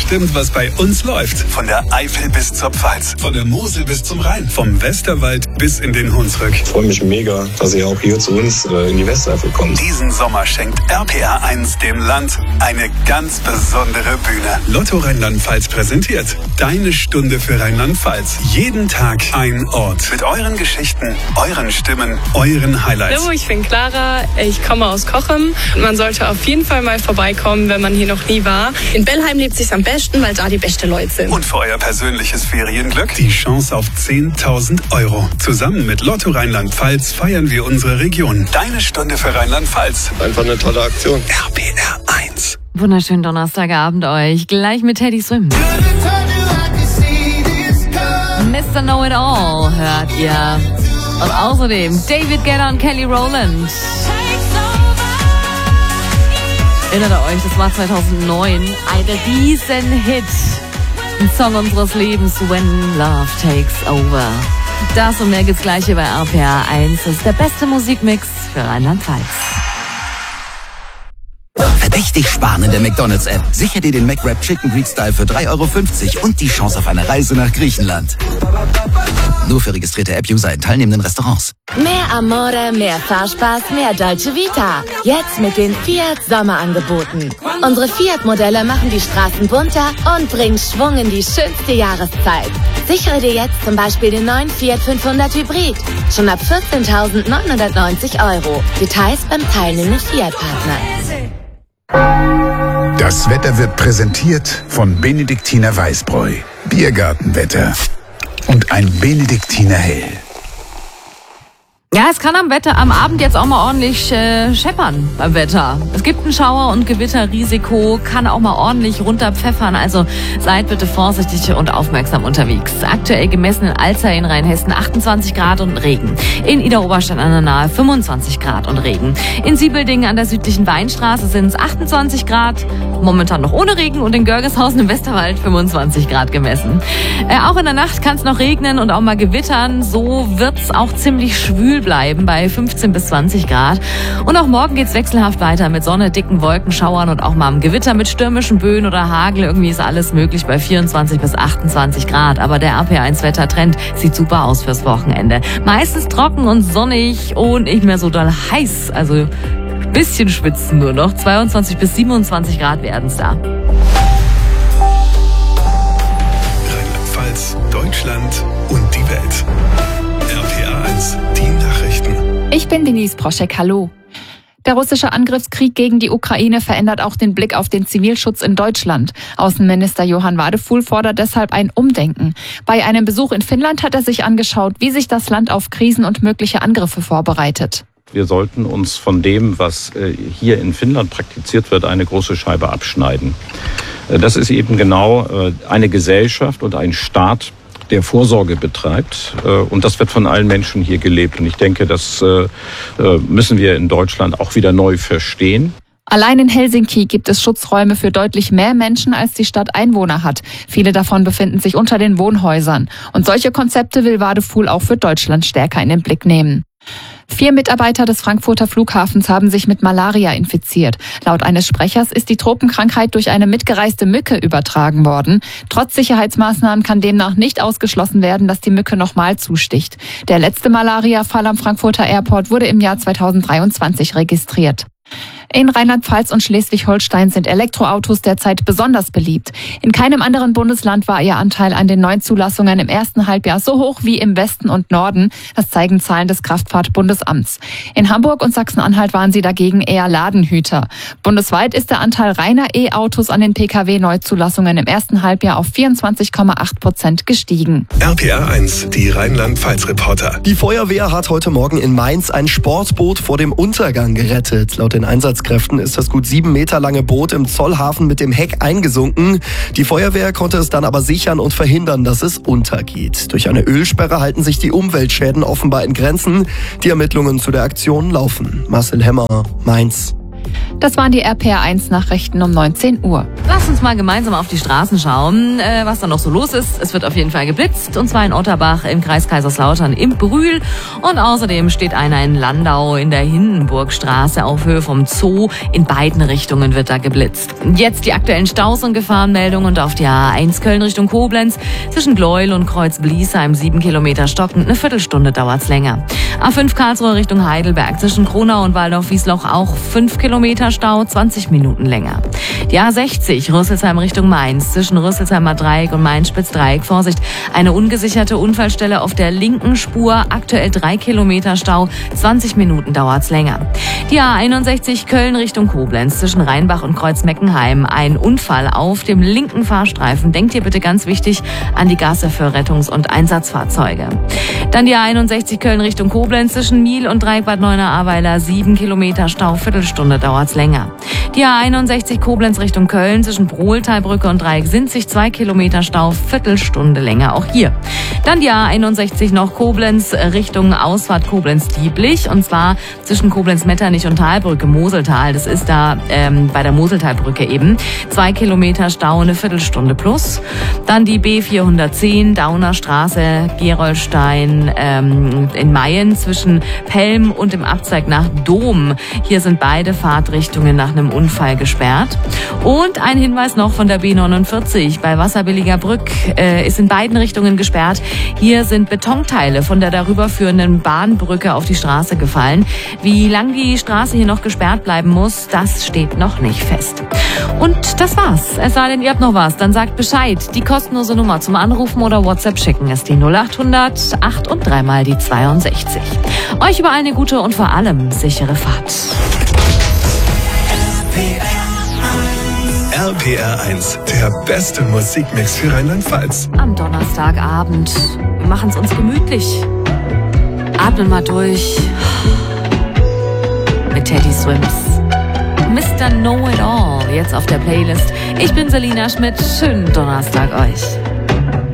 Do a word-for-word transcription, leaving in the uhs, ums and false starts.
bestimmt, was bei uns läuft. Von der Eifel bis zur Pfalz, von der Mosel bis zum Rhein, vom Westerwald bis in den Hunsrück. Ich freue mich mega, dass ihr auch hier zu uns äh, in die Westeifel kommt. Diesen Sommer schenkt R P R eins dem Land eine ganz besondere Bühne. Lotto Rheinland-Pfalz präsentiert Deine Stunde für Rheinland-Pfalz. Jeden Tag ein Ort. Mit euren Geschichten, euren Stimmen, euren Highlights. Hallo, ich bin Clara, ich komme aus Cochem. Man sollte auf jeden Fall mal vorbeikommen, wenn man hier noch nie war. In Bellheim lebt sich's am besten, weil da die besten Leute sind. Und für euer persönliches Ferienglück die Chance auf zehntausend Euro. Zusammen mit Lotto Rheinland-Pfalz feiern wir unsere Region. Deine Stunde für Rheinland-Pfalz. Einfach eine tolle Aktion. R P R eins. Wunderschönen Donnerstagabend euch. Gleich mit Teddy Swim. Mister Know-It-All hört ihr. Und außerdem David Guetta und Kelly Rowland. Erinnert ihr euch, das war zweitausendneun ein Riesenhit. Ein Song unseres Lebens, When Love Takes Over. Das und mehr gibt's gleich hier bei R P R eins. Das ist der beste Musikmix für Rheinland-Pfalz. Verdächtig sparen in der McDonald's-App. Sicher dir den McWrap Chicken Greek Style für drei Euro fünfzig und die Chance auf eine Reise nach Griechenland. Nur für registrierte App-User in teilnehmenden Restaurants. Mehr Amore, mehr Fahrspaß, mehr Dolce Vita. Jetzt mit den Fiat Sommerangeboten. Unsere Fiat-Modelle machen die Straßen bunter und bringen Schwung in die schönste Jahreszeit. Sichere dir jetzt zum Beispiel den neuen Fiat fünfhundert Hybrid. Schon ab vierzehntausendneunhundertneunzig Euro. Details beim teilnehmenden Fiat-Partner. Das Wetter wird präsentiert von Benediktiner Weißbräu, Biergartenwetter und ein Benediktiner Hell. Ja, es kann am Wetter, am Abend jetzt auch mal ordentlich äh, scheppern beim Wetter. Es gibt ein Schauer- und Gewitterrisiko, kann auch mal ordentlich runterpfeffern. Also seid bitte vorsichtig und aufmerksam unterwegs. Aktuell gemessen in Alzey in Rheinhessen achtundzwanzig Grad und Regen. In Idar-Oberstein an der Nahe fünfundzwanzig Grad und Regen. In Siebeldingen an der südlichen Weinstraße sind es achtundzwanzig Grad, momentan noch ohne Regen. Und in Görgeshausen im Westerwald fünfundzwanzig Grad gemessen. Äh, auch in der Nacht kann es noch regnen und auch mal gewittern. So wird's auch ziemlich schwül bleiben bei fünfzehn bis zwanzig Grad. Und auch morgen geht's wechselhaft weiter mit Sonne, dicken Wolken, Schauern und auch mal am Gewitter mit stürmischen Böen oder Hagel. Irgendwie ist alles möglich bei vierundzwanzig bis achtundzwanzig Grad. Aber der R P R eins Wettertrend sieht super aus fürs Wochenende. Meistens trocken und sonnig und nicht mehr so doll heiß. Also bisschen schwitzen nur noch. zweiundzwanzig bis siebenundzwanzig Grad werden's da. Rheinland-Pfalz, Deutschland und die Welt. R P R eins, die Nachrichten. Ich bin Denise Proschek, hallo. Der russische Angriffskrieg gegen die Ukraine verändert auch den Blick auf den Zivilschutz in Deutschland. Außenminister Johann Wadefuhl fordert deshalb ein Umdenken. Bei einem Besuch in Finnland hat er sich angeschaut, wie sich das Land auf Krisen und mögliche Angriffe vorbereitet. Wir sollten uns von dem, was hier in Finnland praktiziert wird, eine große Scheibe abschneiden. Das ist eben genau eine Gesellschaft und ein Staat, der Vorsorge betreibt. Und das wird von allen Menschen hier gelebt. Und ich denke, das müssen wir in Deutschland auch wieder neu verstehen. Allein in Helsinki gibt es Schutzräume für deutlich mehr Menschen, als die Stadt Einwohner hat. Viele davon befinden sich unter den Wohnhäusern. Und solche Konzepte will Wadefuhl auch für Deutschland stärker in den Blick nehmen. Vier Mitarbeiter des Frankfurter Flughafens haben sich mit Malaria infiziert. Laut eines Sprechers ist die Tropenkrankheit durch eine mitgereiste Mücke übertragen worden. Trotz Sicherheitsmaßnahmen kann demnach nicht ausgeschlossen werden, dass die Mücke nochmal zusticht. Der letzte Malaria-Fall am Frankfurter Airport wurde im Jahr zweitausenddreiundzwanzig registriert. In Rheinland-Pfalz und Schleswig-Holstein sind Elektroautos derzeit besonders beliebt. In keinem anderen Bundesland war ihr Anteil an den neuen Zulassungen im ersten Halbjahr so hoch wie im Westen und Norden. Das zeigen Zahlen des Kraftfahrtbundesamts. In Hamburg und Sachsen-Anhalt waren sie dagegen eher Ladenhüter. Bundesweit ist der Anteil reiner E-Autos an den Pkw-Neuzulassungen im ersten Halbjahr auf vierundzwanzig Komma acht Prozent gestiegen. R P R eins, die Rheinland-Pfalz-Reporter. Die Feuerwehr hat heute Morgen in Mainz ein Sportboot vor dem Untergang gerettet. Laut den Einsatzkräften ist das gut sieben Meter lange Boot im Zollhafen mit dem Heck eingesunken. Die Feuerwehr konnte es dann aber sichern und verhindern, dass es untergeht. Durch eine Ölsperre halten sich die Umweltschäden offenbar in Grenzen. Die Ermittlungen zu der Aktion laufen. Marcel Hemmer, Mainz. Das waren die R P R eins Nachrichten um neunzehn Uhr. Lass uns mal gemeinsam auf die Straßen schauen, äh, was da noch so los ist. Es wird auf jeden Fall geblitzt, und zwar in Otterbach im Kreis Kaiserslautern im Brühl. Und außerdem steht einer in Landau in der Hindenburgstraße auf Höhe vom Zoo. In beiden Richtungen wird da geblitzt. Jetzt die aktuellen Staus und Gefahrenmeldungen. Und auf die A eins Köln Richtung Koblenz zwischen Gleuel und Kreuz-Bliesheim sieben Kilometer stockend. Eine Viertelstunde dauert's länger. A fünf Karlsruhe Richtung Heidelberg zwischen Kronau und Waldorf-Wiesloch auch fünf Kilometer Stau, zwanzig Minuten länger. Die A sechzig Rüsselsheim Richtung Mainz zwischen Rüsselsheimer Dreieck und Mainz-Spitz-Dreieck. Vorsicht, eine ungesicherte Unfallstelle auf der linken Spur, aktuell drei Kilometer Stau, zwanzig Minuten dauert's länger. Die A einundsechzig Köln Richtung Koblenz zwischen Rheinbach und Kreuz-Meckenheim. Ein Unfall auf dem linken Fahrstreifen. Denkt hier bitte ganz wichtig an die Gasse für Rettungs- und Einsatzfahrzeuge. Dann die A einundsechzig Köln Richtung Koblenz zwischen Miel und Dreieck Bad Neuenahr-Ahrweiler. sieben Kilometer Stau, Viertelstunde dauert's länger. Die A einundsechzig Koblenz Richtung Köln zwischen Brohltalbrücke und Dreieck Sinzig. zwei Kilometer Stau, Viertelstunde länger auch hier. Dann die A einundsechzig noch Koblenz Richtung Ausfahrt Koblenz-Dieblich, und zwar zwischen Koblenz-Metternich und Talbrücke, Moseltal. Das ist da ähm, bei der Moseltalbrücke eben. Zwei Kilometer Stau, eine Viertelstunde plus. Dann die B vierhundertzehn Dauner Straße, Gerolstein ähm, in Mayen zwischen Pelm und dem Abzweig nach Dom. Hier sind beide Fahrtrichtungen nach einem Unfall gesperrt. Und ein Hinweis noch von der B neunundvierzig bei Wasserbilliger Brück äh, ist in beiden Richtungen gesperrt. Hier sind Betonteile von der darüber führenden Bahnbrücke auf die Straße gefallen. Wie lang die Straße hier noch gesperrt bleiben muss, das steht noch nicht fest. Und das war's. Es sei denn, ihr habt noch was, dann sagt Bescheid. Die kostenlose Nummer zum Anrufen oder WhatsApp schicken ist die null achthundert acht und dreimal die zweiundsechzig. Euch überall eine gute und vor allem sichere Fahrt. R P R eins, der beste Musikmix für Rheinland-Pfalz. Am Donnerstagabend. Wir machen's uns gemütlich. Atmen mal durch. Mit Teddy Swims. Mister Know-It-All, jetzt auf der Playlist. Ich bin Selina Schmidt. Schönen Donnerstag euch.